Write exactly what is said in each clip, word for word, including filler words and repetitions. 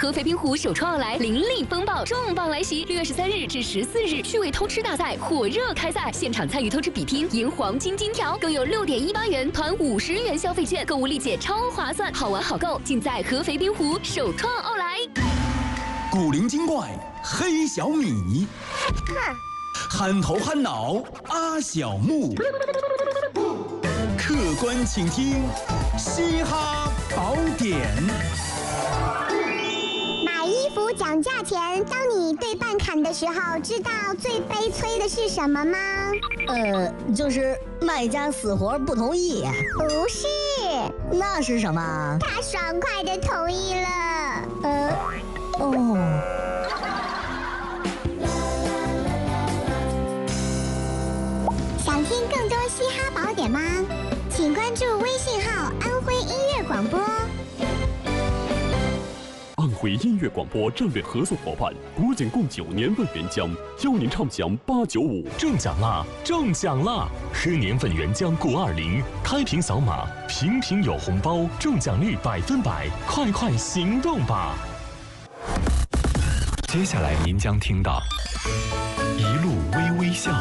合肥滨湖首创奥莱凌厉风暴重磅来袭，六月十三日至十四日趣味偷吃大赛火热开赛，现场参与偷吃比拼赢黄金金条，更有六点一八元团五十元消费券，购物立减超划算，好玩好购，尽在合肥滨湖首创奥莱。 古灵精怪黑小米，憨头憨脑阿小木，客观倾听嘻哈宝典。 买衣服讲价钱，当你对半砍的时候，知道最悲催的是什么吗？ 呃，就是卖家死活不同意。 不是， 那是什么？ 他爽快的同意了。 呃，哦。 想听更多嘻哈宝典吗？请关注微信号安徽音乐广播。 安徽音乐广播战略合作伙伴国检共九年份原浆，邀您畅享八九五中奖啦！中奖啦！喝年份原浆过二零，开瓶扫码，瓶瓶有红包，中奖率百分百，快快行动吧！接下来您将听到一路微微笑。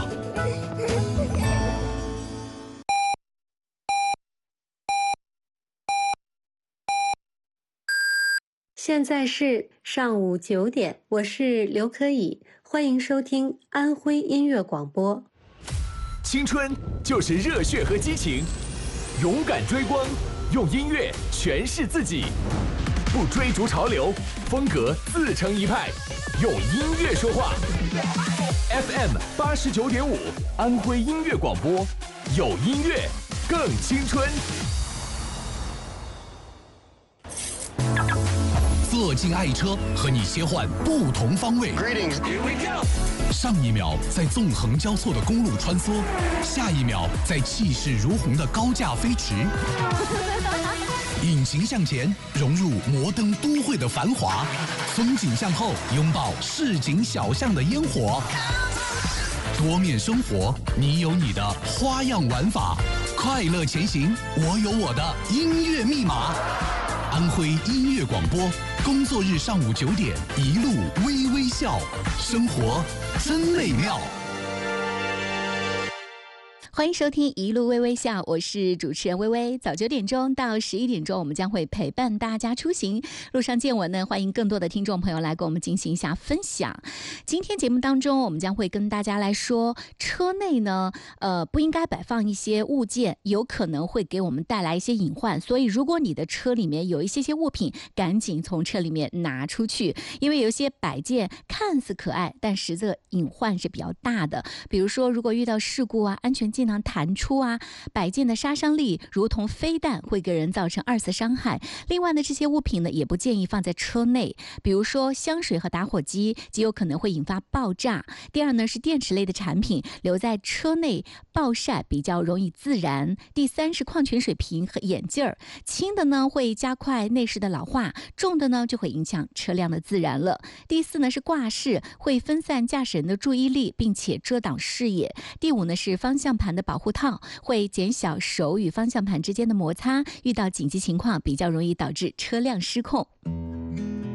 现在是上午九点，我是刘可以，欢迎收听安徽音乐广播。 青春就是热血和激情，勇敢追光，用音乐诠释自己，不追逐潮流，风格自成一派，用音乐说话。F M 八十九点五，安徽音乐广播，有音乐更青春。 坐进爱车，和你切换不同方位。上一秒在纵横交错的公路穿梭，下一秒在气势如虹的高架飞驰。引擎向前，融入摩登都会的繁华；风景向后，拥抱市井小巷的烟火。多面生活，你有你的花样玩法。快乐前行，我有我的音乐密码。安徽音乐广播，工作日上午九点，一路微微笑，生活真美妙。 欢迎收听一路微微笑，我是主持人微微。早九点钟到十一点钟，我们将会陪伴大家出行。路上见闻呢，欢迎更多的听众朋友来跟我们进行一下分享。今天节目当中，我们将会跟大家来说，车内呢，呃，不应该摆放一些物件，有可能会给我们带来一些隐患。所以，如果你的车里面有一些些物品，赶紧从车里面拿出去，因为有一些摆件看似可爱，但实则隐患是比较大的。比如说，如果遇到事故啊，安全气囊弹出啊，摆件的杀伤力如同飞弹，会给人造成二次伤害。另外呢，这些物品呢也不建议放在车内，比如说香水和打火机极有可能会引发爆炸。第二呢是电池类的产品留在车内暴晒比较容易自燃。第三是矿泉水瓶和眼镜儿，轻的呢会加快内饰的老化，重的呢就会影响车辆的自燃了。第四呢是挂饰，会分散驾驶人的注意力，并且遮挡视野。第五呢是方向盘的保护套，会减小手与方向盘之间的摩擦，遇到紧急情况比较容易导致车辆失控。